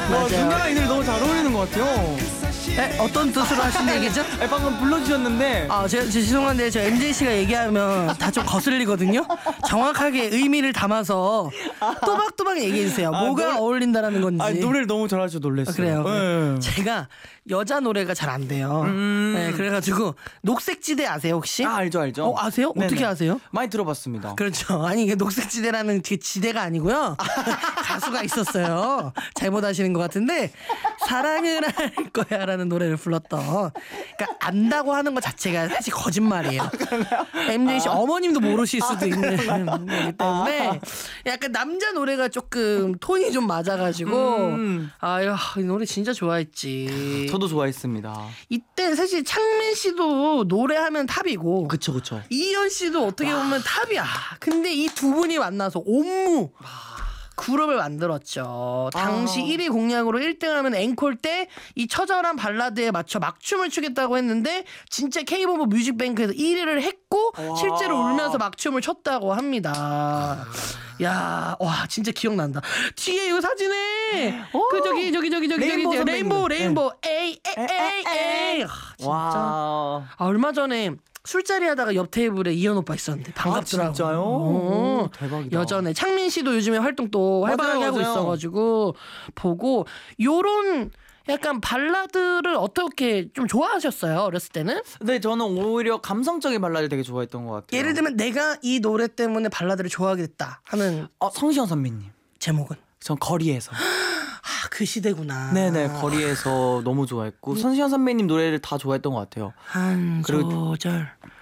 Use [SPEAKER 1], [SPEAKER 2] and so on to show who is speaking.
[SPEAKER 1] 누나랑 이 노래 너무 잘 어울리는 것 같아요.
[SPEAKER 2] 어떤 뜻으로 하신 얘기죠?
[SPEAKER 1] 방금 불러주셨는데.
[SPEAKER 2] 제 죄송한데 저 MJ 씨가 얘기하면 다 좀 거슬리거든요. 정확하게 의미를 담아서 또박또박 얘기해 주세요. 뭐가 어울린다라는 건지.
[SPEAKER 1] 노래를 너무 잘하셔 놀랬어요.
[SPEAKER 2] 그래요.
[SPEAKER 1] 네.
[SPEAKER 2] 제가 여자 노래가 잘 안 돼요. 네, 그래가지고 녹색지대 아세요 혹시?
[SPEAKER 1] 알죠.
[SPEAKER 2] 아세요?
[SPEAKER 1] 네네.
[SPEAKER 2] 어떻게 아세요?
[SPEAKER 1] 많이 들어봤습니다.
[SPEAKER 2] 그렇죠. 아니 이게 녹색지대라는 그 지대가 아니고요. 가수가 있었어요. 잘못 아시는 것 같은데 사랑을 할 거야라는 노래를 불렀던. 그러니까 안다고 하는 것 자체가 사실 거짓말이에요. MJ 씨 어머님도 모르실 수도 있는 거기 때문에 약간 남자 노래가 조금 톤이 좀 맞아가지고 이 노래 진짜 좋아했지.
[SPEAKER 1] 저도 좋아했습니다.
[SPEAKER 2] 이때 사실 창민 씨도 노래하면 탑이고
[SPEAKER 1] 그쵸.
[SPEAKER 2] 이현 씨도 어떻게 보면 탑이야. 근데 이 두 분이 만나서 옴무 그룹을 만들었죠. 당시 1위 공약으로 1등하면 앵콜 때 이 처절한 발라드에 맞춰 막춤을 추겠다고 했는데 진짜 K본부 뮤직뱅크에서 1위를 했고 실제로 울면서 막춤을 췄다고 합니다. 야, 와 진짜 기억난다. 뒤에 이 사진에 그 저기 레인보우 에이 진짜.
[SPEAKER 1] 와.
[SPEAKER 2] 얼마 전에 술자리 하다가 옆 테이블에 이현 오빠 있었는데 반갑더라고.
[SPEAKER 1] 진짜요? 대박이다.
[SPEAKER 2] 여전해. 창민 씨도 요즘에 활동 또 활발하게 하고
[SPEAKER 1] 맞아요.
[SPEAKER 2] 있어가지고 보고 요런 약간 발라드를 어떻게 좀 좋아하셨어요 어렸을 때는?
[SPEAKER 1] 네, 저는 오히려 감성적인 발라드 되게 좋아했던 것 같아요.
[SPEAKER 2] 예를 들면 내가 이 노래 때문에 발라드를 좋아하게 됐다 하는
[SPEAKER 1] 성시경 선배님.
[SPEAKER 2] 제목은?
[SPEAKER 1] 전 거리에서.
[SPEAKER 2] 그 시대구나.
[SPEAKER 1] 네네, 거리에서 너무 좋아했고 성시경 선배님 노래를 다 좋아했던 것 같아요.
[SPEAKER 2] 한
[SPEAKER 1] 그리고
[SPEAKER 2] 소절